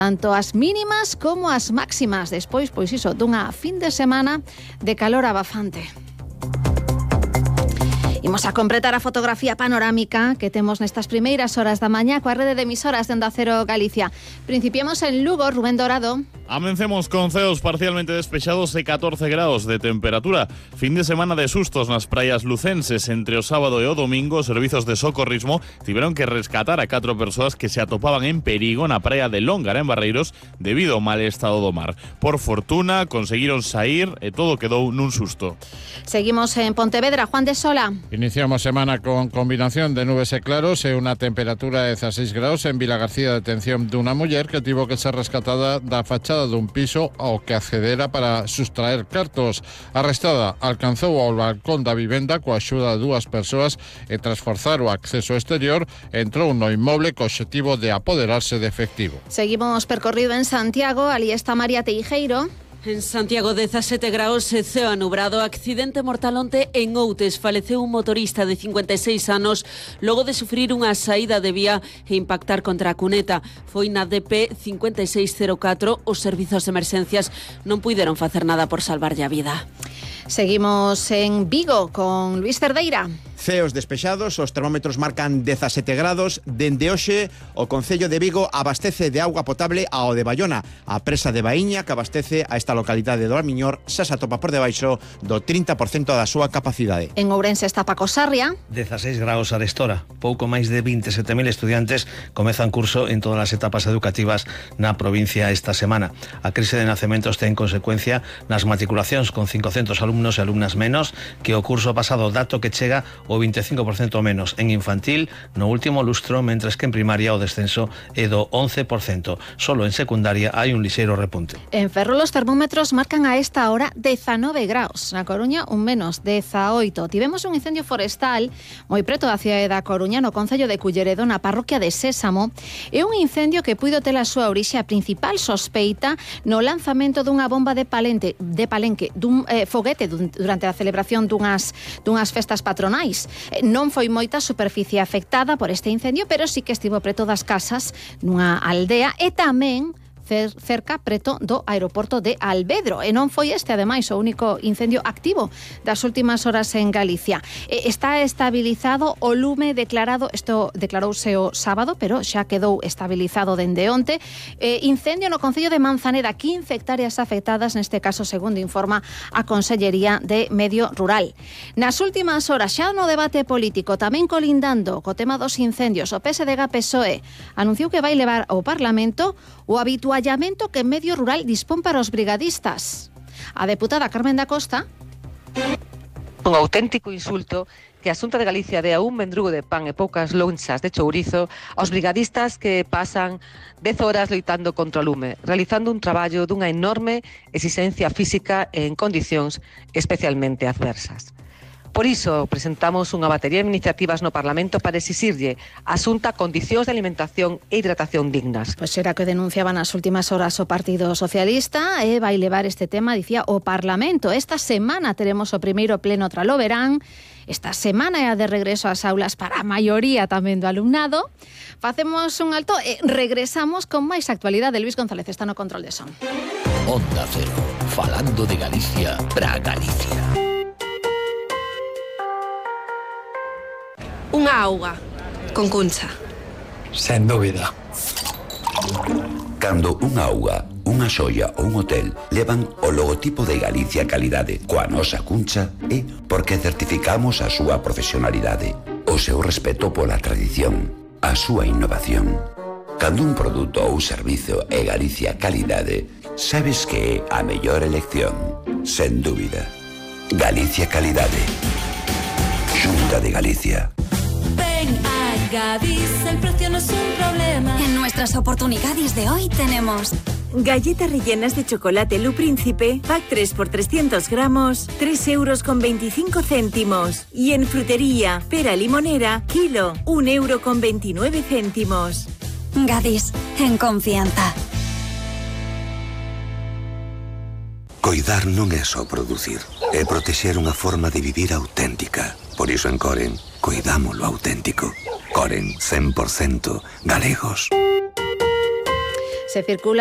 tanto as mínimas como as máximas, despois, pois iso, dunha fin de semana de calor abafante. Imos a completar a fotografía panorámica que temos nestas primeiras horas da mañá coa rede de emisoras de Onda Cero Galicia. Principiemos en Lugo, Rubén Dorado. Amencemos con ceos parcialmente despechados e 14 graus de temperatura. Fin de semana de sustos nas praias lucenses. Entre o sábado e o domingo, os servizos de socorrismo tiveron que rescatar a 4 persoas que se atopaban en perigo na praia de Lóngara, en Barreiros, debido ao mal estado do mar. Por fortuna, conseguiron saír e todo quedou nun susto. Seguimos en Pontevedra, Juan de Sola. Iniciamos semana con combinación de nubes e claros e unha temperatura de 16 graus en Vilagarcía. Detención dunha muller que tivo que ser rescatada da fachada dun piso ao que accedera para sustraer cartos. Arrestada, alcanzou ao balcón da vivenda coa axuda de 2 persoas e tras forzar o acceso exterior entrou no inmoble co obxectivo de apoderarse de efectivo. Seguimos percorrido en Santiago, ali está María Teijeiro. En Santiago, 17 graus e ceo anubrado. Accidente mortal onte en Outes. Faleceu un motorista de 56 anos logo de sufrir unha saída de vía e impactar contra a cuneta. Foi na DP 5604. Os servizos de emerxencias non puideron facer nada por salvarlle a vida. Seguimos en Vigo con Luis Cerdeira. Ceos despexados, os termómetros marcan 17 grados. Dende hoxe, o Concello de Vigo abastece de auga potable ao de Baiona. A presa de Baíña, que abastece a esta localidade do Armiñor, xa se atopa por debaixo do 30% da súa capacidade. En Ourense está Paco Sarria. 16 graus arestora. Pouco máis de 27.000 estudiantes comezan curso en todas as etapas educativas na provincia esta semana. A crise de nacementos ten consecuencia nas matriculacións, con 500 alumnos e alumnas menos que o curso pasado, dato que chega o 25% menos en infantil no último lustro, mentres que en primaria o descenso é do 11%. Solo en secundaria hai un lixeiro repunte. En Ferrol os termómetros marcan a esta hora 19 graus. Na Coruña un menos, 18. Tivemos un incendio forestal moi preto da cidade da Coruña, no concello de Culleredo, na parroquia de Sésamo. É un incendio que puido ter a súa orixe, a principal sospeita no lanzamento dunha bomba de palenque, dun foguete durante a celebración dunhas festas patronais. Non foi moita superficie afectada por este incendio, pero sí que estivo preto das casas nunha aldea e tamén cerca preto do aeroporto de Alvedro. E non foi este, ademais, o único incendio activo das últimas horas en Galicia. Está estabilizado o lume declarado, isto declarouse o sábado, pero xa quedou estabilizado dende onte. Incendio no concello de Manzaneda, 15 hectáreas afectadas, neste caso, segundo informa a Consellería de Medio Rural. Nas últimas horas, xa no debate político, tamén colindando co tema dos incendios, o PSDG-PSOE anunciou que vai levar ao Parlamento o habituallamento que en Medio Rural dispón para os brigadistas. A deputada Carmen da Costa. Un auténtico insulto que a Xunta de Galicia dea un mendrugo de pan e poucas lonchas de chourizo aos brigadistas que pasan 10 horas loitando contra o lume, realizando un traballo dunha enorme exigencia física e en condicións especialmente adversas. Por iso presentamos unha batería de iniciativas no Parlamento para exixirlle á Xunta condicións de alimentación e hidratación dignas. Pois era que denunciaban nas últimas horas o Partido Socialista e vai levar este tema, dicía, o Parlamento. Esta semana teremos o primeiro pleno tralo verán. Esta semana é a de regreso ás aulas para a maioría tamén do alumnado. Facemos un alto e regresamos con máis actualidade. Luis González está no control de son. Onda Cero, falando de Galicia para Galicia. Unha auga con Cuncha. Sen dúbida. Cando unha auga, unha xoia ou un hotel levan o logotipo de Galicia Calidade coa nosa Cuncha, é porque certificamos a súa profesionalidade, o seu respeto pola tradición, a súa innovación. Cando un produto ou servizo é Galicia Calidade, sabes que é a mellor elección, sen dúbida. Galicia Calidade. Xunta de Galicia. Ven a Gadis, el precio no es un problema. En nuestras oportunidades de hoy tenemos galletas rellenas de chocolate Lu Príncipe, pack 3 por 300 gramos, 3,25 €. Y en frutería, pera limonera, kilo, 1,29 €. Gadis, en confianza. Coidar non é só producir, é protexer unha forma de vivir auténtica. Por iso en Coren, coidamos lo auténtico. Coren, 100% galegos. Se circula